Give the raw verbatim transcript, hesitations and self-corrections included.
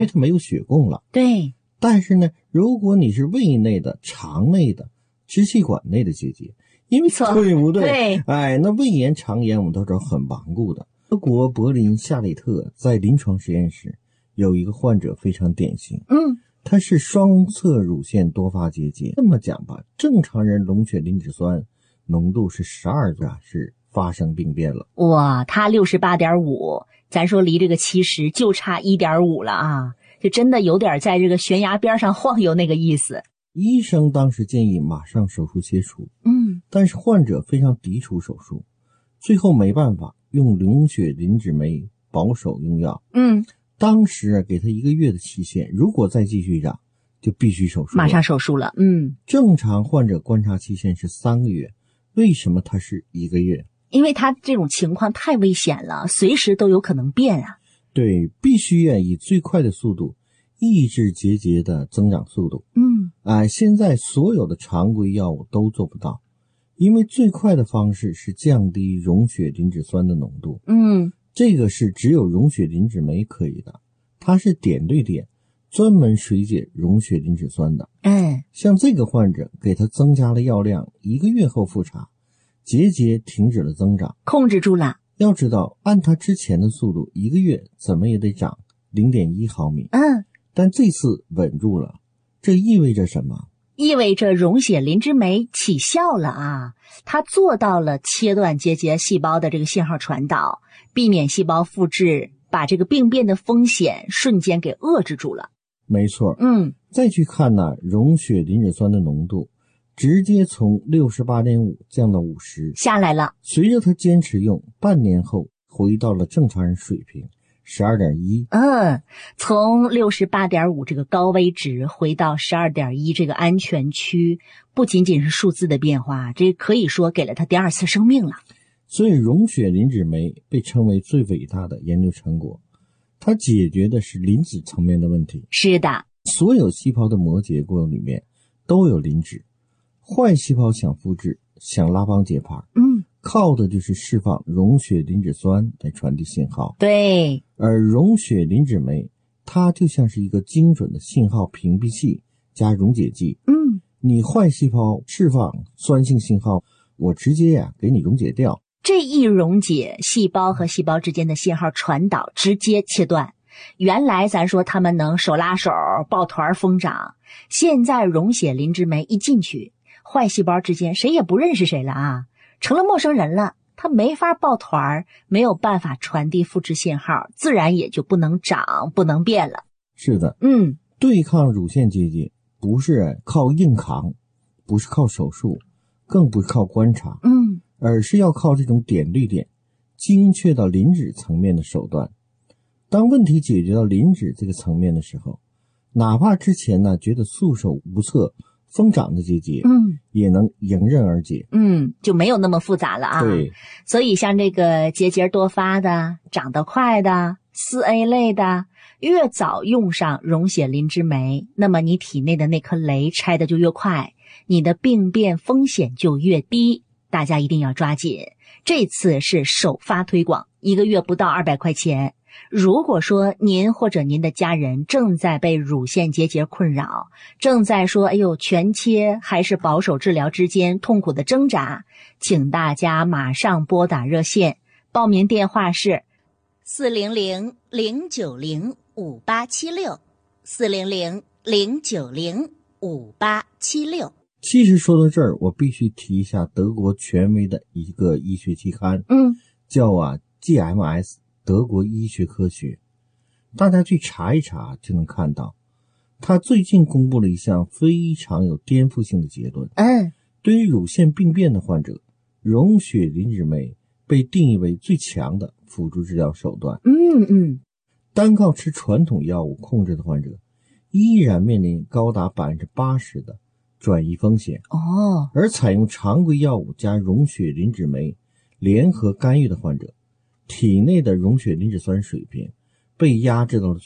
为它没有血供了。 对。 但是呢，如果你是胃内的、肠内的、支气管内的结节，因为对不对？ 对， 哎，那胃炎、肠炎我们都知道很顽固的。德国柏林夏里特在临床实验室有一个患者非常典型， 嗯， 他是双侧乳腺多发结节。这么讲吧，正常人溶血磷脂酸浓度是十二啊，是发生病变了。 哇，他 六十八点五， 咱说离这个七十就差 一点五 了啊，就真的有点在这个悬崖边上晃悠那个意思。 医生当时建议马上手术切除， 嗯， 但是患者非常抵触手术，最后没办法用溶血磷脂酶保守用药。 嗯， 当时给他一个月的期限，如果再继续长，就必须手术了， 马上手术了。嗯， 正常患者观察期限是三个月，为什么他是一个月？ 因为他这种情况太危险了，随时都有可能变啊。 对，必须要以最快的速度抑制结节的增长速度。 嗯， 哎，现在所有的常规药物都做不到，因为最快的方式是降低溶血磷脂酸的浓度。 嗯， 这个是只有溶血磷脂酶可以的，它是点对点专门水解溶血磷脂酸的。 嗯， 像这个患者给他增加了药量，一个月后复查，结节停止了增长， 控制住了。 要知道按他之前的速度，一个月怎么也得长 零点一毫米。 嗯， 但这次稳住了，这意味着什么？ 意味着溶血磷脂酶起效了啊，它做到了切断结节细胞的这个信号传导，避免细胞复制，把这个病变的风险瞬间给遏制住了。 没错。 嗯， 再去看呢，溶血磷脂酸的浓度直接从 六十八点五 降到五十， 下来了。 随着他坚持用，半年后回到了正常人水平 十二点一。 嗯，从 六十八点五 这个高危值回到 十二点一 这个安全区，不仅仅是数字的变化，这可以说给了他第二次生命了。 所以溶血磷脂酶被称为最伟大的研究成果，它解决的是磷脂层面的问题。 是的， 所有细胞的膜结构里面都有磷脂，坏细胞想复制，想拉帮结派， 嗯， 靠的就是释放溶血磷脂酸来传递信号。 对， 而溶血磷脂酶它就像是一个精准的信号屏蔽器加溶解剂。 嗯， 你坏细胞释放酸性信号，我直接呀、啊、给你溶解掉。 这一溶解，细胞和细胞之间的信号传导直接切断。原来咱说他们能手拉手抱团疯长，现在溶血磷脂酶一进去，坏细胞之间谁也不认识谁了啊，成了陌生人了。它没法抱团，没有办法传递复制信号，自然也就不能长，不能变了。 是的， 嗯， 对抗乳腺结节不是靠硬扛，不是靠手术，更不是靠观察， 嗯， 而是要靠这种点对点、精确到磷脂层面的手段。当问题解决到磷脂这个层面的时候，哪怕之前呢觉得束手无策、疯长的结节， 嗯， 也能迎刃而解。 嗯，就没有那么复杂了啊。 对， 所以像这个结节多发的、长得快的、四 A 类的，越早用上溶血磷脂酶，那么你体内的那颗雷拆的就越快，你的病变风险就越低。大家一定要抓紧，这次是首发推广，一个月不到二百块钱。如果说您或者您的家人正在被乳腺结节困扰，正在说哎呦全切还是保守治疗之间痛苦的挣扎，请大家马上拨打热线，报名电话是四零零零九零五八七六 四零零零九零五八七六。 其实说到这儿，我必须提一下德国权威的一个医学期刊， 嗯， 叫啊 G M S 德国医学科学，大家去查一查就能看到，他最近公布了一项非常有颠覆性的结论。 嗯， 对于乳腺病变的患者，溶血磷脂酶被定义为最强的辅助治疗手段。 嗯嗯， 单靠吃传统药物控制的患者，依然面临高达 百分之八十 的转移风险。 哦， 而采用常规药物加溶血磷脂酶联合干预的患者，体内的溶血磷脂酸水平被压制到了